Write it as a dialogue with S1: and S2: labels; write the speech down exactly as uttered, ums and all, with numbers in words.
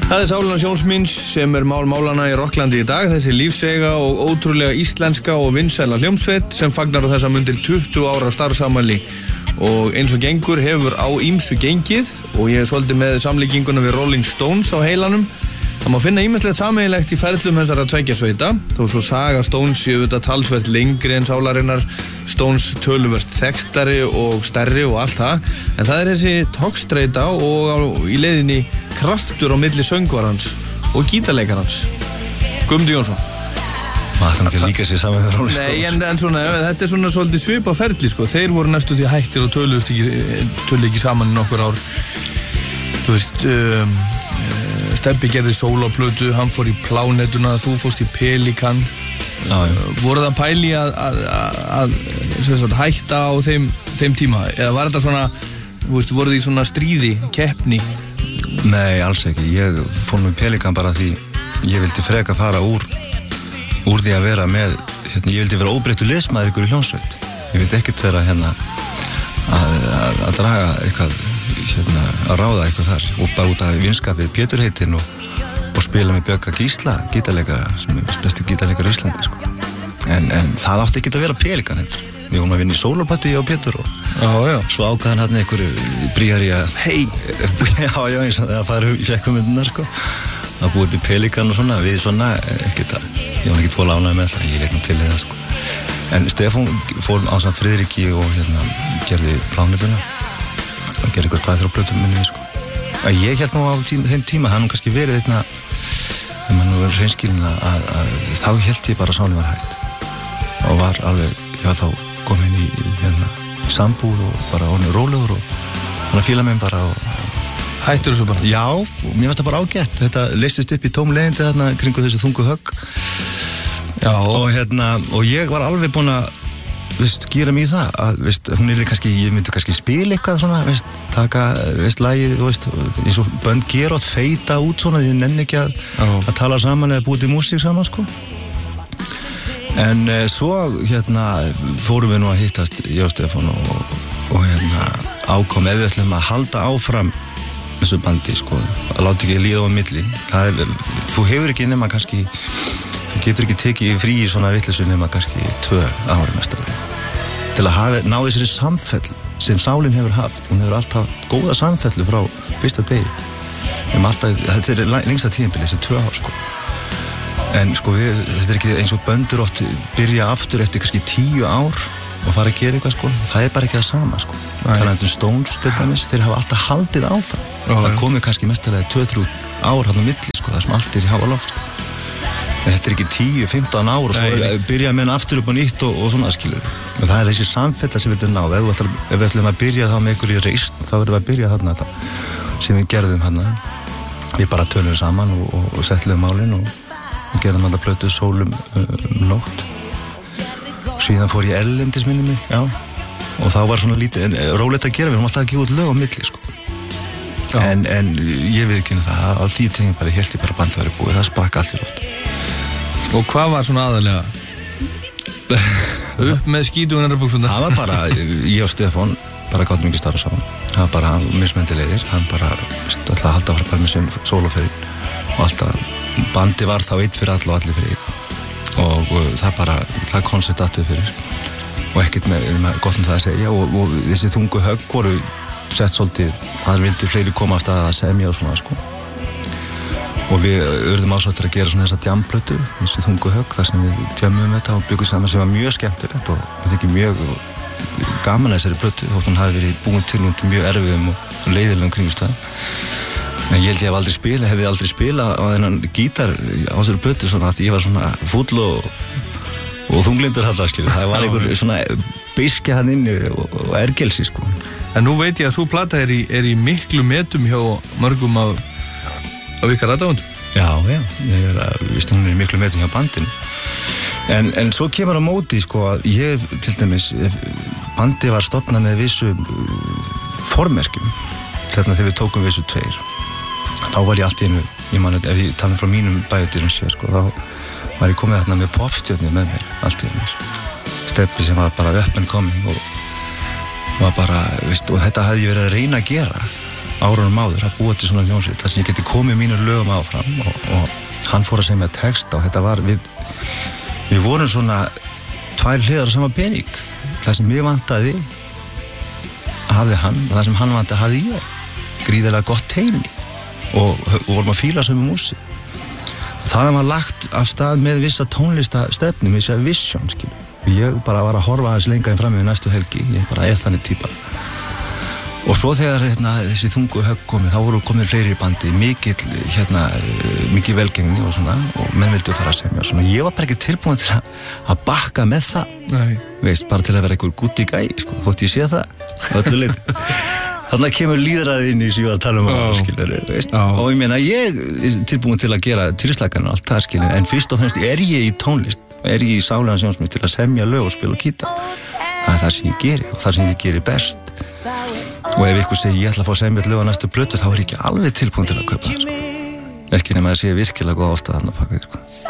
S1: Það er Sálin Jóns míns sem er mál málana í Rokklandi í dag, þessi lífseiga og ótrúlega íslenska og vinsæla hljómsveit sem fagnar á þessa mundir tuttugu ára starfsamali og eins og gengur hefur á ýmsu gengið og ég er svolítið með samlíkinguna við Rolling Stones á heilanum. Það má finna ýmislegt sameiginlegt í ferlum þessara tveggja sveita, þó svo saga Stones séu auðvitað talsvert lengri en sálarinnar, Stones töluvert þekktari og stærri og allt það, en það er þessi togstreita og á, í leiðinni kraftur á milli söngvarans og gítarleikarans. Guðmundur Jónsson.
S2: Maður ætlar ekki að líka sér saman með Rolling Stones.
S1: Nei, en, en svona, þetta er svona svolítið svipað ferli, sko. Þeir voru næstu því hættir og töluðust ekki, töluðu ekki saman í nokkur ár. Þú veist, um, Stebbi gerði sólóplötu, hann fór í Plánetuna, þú fórst í Pelikan.
S2: Já, já.
S1: Voru það pæli að, að, að, að, að hætta á þeim, þeim tíma? Eða var þetta svona, þú veist, voru því svona stríði, keppni?
S2: Nei, alls ekki. Ég fór með Pelikan bara því ég vildi freka fara úr, úr því að vera með, hérna, ég vildi vera óbreyttur liðsmaður ykkur í hljómsveit. Ég vildi ekkert vera hérna að, að, að draga eitthvað, hérna, að ráða eitthvað þar og bara út af vinskapið Pétur heitinn og, og spila með Björka Gísla, gítarleikara, sem er besti gítarleikari í Íslandi, sko. En, en það átti ekki að vera Pelikan heldur. Við vorum að vinna í sólópartí á Pétur og
S1: já, já.
S2: Svo ákvaðan hann einhverju bríjar í að
S1: hei,
S2: já, já, eins og það fara í fjekkmyndunar, sko. Það búið til Pelikan og svona, við svona, ekkert að, ég var ekki tvo lánaði með það, ég veit nú til í það, sko. En Stefán fór ásamt Friðriki og hérna gerði Plánetuna og gerði ykkur tveir þrjár plötur minni við, sko. Að ég held nú á þeim tíma, það nú kannski verið einna, ef maður nú verið hreinskilin að, að, að þá held ég bara að Sálin var hætt og var alveg, ég var þá komin í hérna sambúð og bara orðinn rólegur og hann að fíla mig bara og
S1: hættur þessu bara?
S2: Já, og mér fannst það bara ágætt. Þetta leystist upp í tóm leiðindi þarna kringu þessi þungu högg.
S1: Já.
S2: Og hérna, og ég var alveg búinn að, veist, gera mig í það að, veist, hún er kannski, ég myndi kannski spila eitthvað svona, veist, taka, veist, lagið, veist, eins og bönd gera átt feita út svona, því ég nenni ekki að, að tala saman eða búið til músík saman, sko. En e, svo, hérna, fórum við nú að hittast, ég og Stefán og, og hérna, ákom ef við ætlum að halda áfram þessu bandi, sko, að láta ekki líða á milli. Það er, þú hefur ekki nema kannski, þú getur ekki tekið frí í svona vitleysu nema kannski tvö ári mestar. Til að hafa, ná þessari samfell sem Sálin hefur haft. Hún hefur alltaf haft góða samfellu frá fyrsta degi. Alltaf, þetta er lengsta tíðinbili, þessi tvö ár, sko. En sko, við, þetta er ekki eins og böndur oft byrja aftur eftir kannski tíu ár og fara að gera eitthvað, sko. Það er bara ekki það sama, sko. Talandi um Stones, til dæmis, þeir hafa alltaf haldið áfram. Ó, það komið kannski mestalega tvö til þrjú ár hann á milli, sko, það sem allt er í háa loft, sko. En þetta er ekki tíu, fimmtán ár og svo er að byrja með hann aftur upp á nýtt og, og svona, skilur. Og það er þessi samfella sem við erum náð. Ef, ætlar, ef við ætlum að byrja þá með ykkur í reisn, þá verðum við að byrja þarna þetta sem við gerðum þarna. Við bara tölum saman og, og, og settlum málin og, og gerðum þarna plötu Sólum um nótt. Og síðan fór ég erlendis minni mig, já. Og þá var svona lítið, en rólegt að gera, við erum alltaf að gefa út lög á milli, sko. En, en ég veit ekki það, á því tegin bara held ég bara bandið væri búið, það sprakk allt í loft.
S1: Og hvað var svona aðalega? Upp með skítugunar buxurnar?
S2: Það var bara, ég og Stefán bara gátum ekki starfa saman. Það var bara hann mismöndi leiðir, hann bara alltaf að halda frá bara með sem sólóferinn og alltaf, bandi var þá eitt fyrir alla og allir fyrir einn og, og það bara, það koncept aftur fyrir og ekkert með, með gott um það að segja og, og þessi þungu högg voru sett svolítið, það vildi fleiri koma af stað að semja og svona, sko. Og við urðum ásáttir að gera svona þessa djamplötu, þessi þungu högg, þar sem við tjömmum þetta og byggum saman sem var mjög skemmtilegt og við þykir mjög gaman að þessari plötu, þótt hún hafi verið búin til undir mjög erfiðum og leiðilegum kringumstæðum. En ég held ég hef aldrei spilað, hefði aldrei spilað á þennan gítar á þessari plötu svona að ég var svona fúll og, og þunglindur þarna, skilur. Það var einhver svona beiskja hann inni og, og ergelsi, sko.
S1: En nú veit ég að svo plata er í, er í miklu metum hjá mörgum af af ykkar aðdáendum.
S2: Já, já, ég er að, víst, hún er í miklu metum hjá bandinu. En, en svo kemur á móti, sko, að ég, til dæmis, bandi var stofnað með vissu formerkjum, þarna þegar við tókum vissu tveir. Þá var ég allt í einu, ég man, ef ég tala frá mínum bæjadýrum sér, sko, þá var ég komið þarna með popstjörnir með mér, allt í einu, Steppi sem var bara up and coming og var bara, veist, og þetta hefði ég verið að reyna að gera árunum áður að búa til svona hljómsveit þar sem ég geti komið mínur lögum áfram og, og hann fór að segja með texta og þetta var við við vorum svona tvær hliðar á sama pening það sem ég vantaði hafði hann og það sem hann vantaði hafði ég gríðarlega gott teymi og, og vorum að fíla sem músík það var lagt af stað með vissa tónlistastefnu með vissa vision skilur ég bara var að horfa aðeins lengra en fram með næstu helgi ég bara er þannig týpa og svo þegar hérna, þessi þungu högg komið þá voru komið fleiri í bandi mikill hérna, mikið velgengni og svona og menn vildu fara að semja og svona ég var bara ekki tilbúin til að, að bakka með það
S1: Nei.
S2: veist, bara til að vera einhver gúti gæ sko, þótt ég sé það öllu leyti þannig kemur líðræði inn í sem ég var að tala um á skilur, veist oh. og ég meina ég er tilbúin til að gera tilslagan og allt það skilur en fyrst og fremst er ég í tónlist er ég í sálega sjónsmið til að semja lög og spila og gítar það er það sem ég geri og það sem ég geri best og ef ykkur segir ég ætla að fá að semja lög á næstu plötu þá er ég ekki alveg tilbúin til að kaupa það sko. ekki nema að sé virkilega góð ástæða þarna bak við sko.